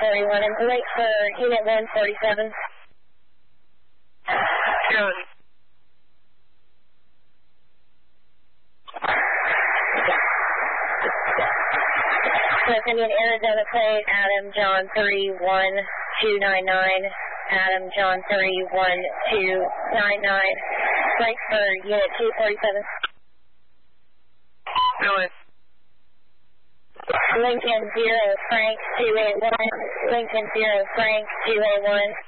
41. I'm late for Unit 147. Good. West Indian Arizona plate, Adam John 31299. Adam John 31299. Late for Unit 247. Billy. Lincoln 0 Frank 281. Lincoln 0 Frank 281.